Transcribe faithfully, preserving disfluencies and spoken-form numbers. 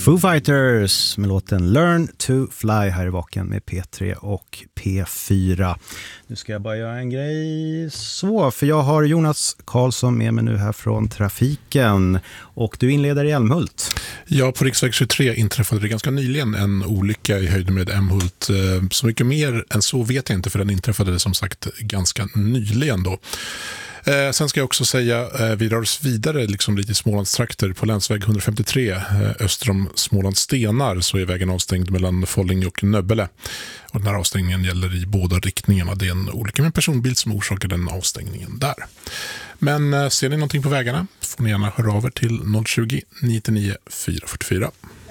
Foo Fighters med låten Learn to Fly här i Vaken med P tre och P fyra. Nu ska jag bara göra en grej så, för jag har Jonas Karlsson med mig nu här från trafiken och du inleder i Älmhult. Ja, på riksväg tjugotre inträffade det ganska nyligen en olycka i höjd med Älmhult. Så mycket mer än så vet jag inte, för den inträffade som sagt ganska nyligen då. Eh, sen ska jag också säga, eh, vi rör oss vidare liksom lite i Smålandstrakter på länsväg etthundrafemtiotre eh, öster om Smålands stenar, så är vägen avstängd mellan Folling och Nöbbele. Och den här avstängningen gäller i båda riktningarna. Det är en olycka med en personbil som orsakar den avstängningen där. Men eh, ser ni någonting på vägarna får ni gärna höra av er till noll tjugo, nittionio, fyrahundrafyrtiofyra.